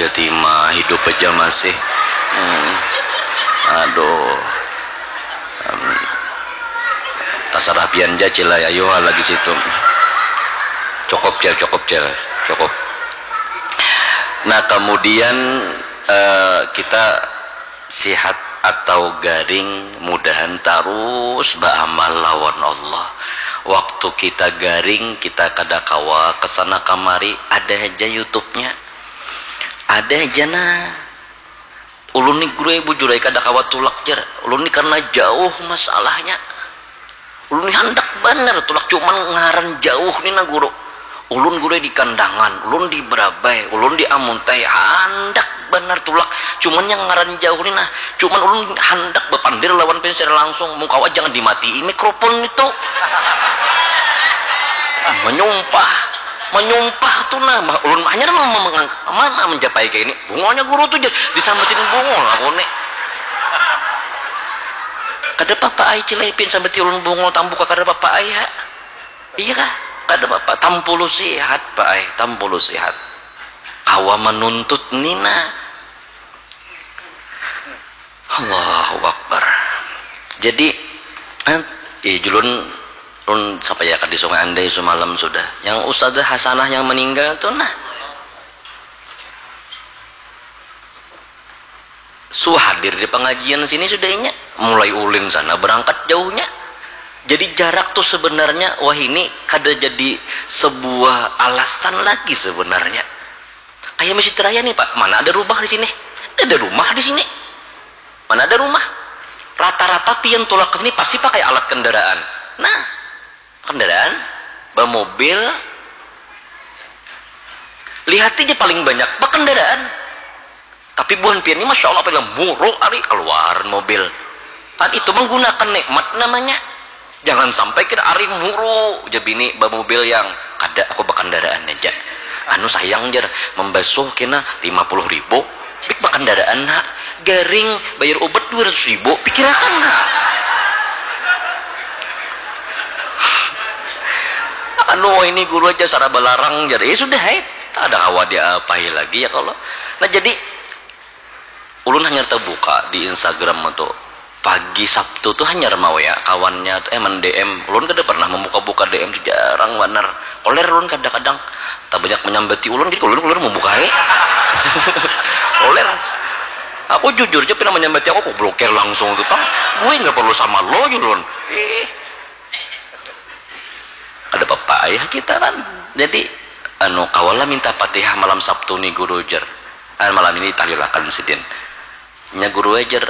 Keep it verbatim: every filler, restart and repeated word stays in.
Jatimah hidup aja masih hmm. Aduh um, tasarah pian jacil lah ayo lagi situ cukup cel cukup cel cukup. Nah kemudian uh, kita sihat atau garing mudahan terus beramal lawan Allah. Waktu kita garing kita kadakawa kesana kamari ada aja YouTube-nya, ada aja nah ulun nih guru ibu jurai kadakawa tulak jar ulun nih karena jauh masalahnya ulun nih hendak bener tulak cuman ngaran jauh nih na guru ulun guru di kandangan ulun di Berabai ulun di Amuntai hendak bener tulak cuman yang ngaran jauh nih nah cuman ulun hendak bepandir lawan penser langsung mukawa jangan dimatiin mikrofon itu menyumpah menyumpah tuh nah ulun hanya mana mencapai kayak ini bungonya guru tuh disambetin bungo lah konek kada papa ai cilepin sambeti ulun bungo tambuka kada papa ai ya iya kah kada papa tampulu sihat pak ai tampulu sihat kawa menuntut nina Allahu Akbar. Jadi eh julun ulun sampai ya di Sungai Andai semalam sudah yang Ustadzah Hasanah yang meninggal tuh nah su hadir di pengajian sini sudahnya mulai ulin sana berangkat jauhnya jadi jarak tuh sebenarnya wah ini kada jadi sebuah alasan lagi sebenarnya kayak Masjid Raya nih Pak mana ada rumah di sini ada rumah di sini mana ada rumah rata-rata pian tolak ini pasti pakai alat kendaraan nah kendaraan, bawa mobil, lihat aja paling banyak bah kendaraan. Tapi buan pian ini masya Allah paling muruk ari keluar mobil. Kan itu menggunakan nikmat namanya. Jangan sampai kita ari muruk jadi ini bawa mobil yang kada aku berkendaraan aja. Anu sayang jar membasuh kena lima puluh ribu, pik berkendaraan nak garing bayar obat dua ratus ribu, pikirakan nak. Anu ini guru aja cara belarang jadi ya sudah haid ada hawa dia apai lagi ya kalau nah jadi ulun hanya terbuka di Instagram atau pagi Sabtu tuh hanya mau ya kawannya tuh emang D M ulun kada pernah membuka-buka D M jarang bener koler ulun kadang-kadang tak banyak menyambati ulun jadi ulun ulun membuka ya koler aku jujur aja pernah menyambati aku kok blokir langsung tuh tang gue nggak perlu sama lo ulun eh ada bapak ayah kita kan jadi anu kawala minta Fatihah malam Sabtu nih guru jar ah, malam ini tahlilakan sidin nya guru ajar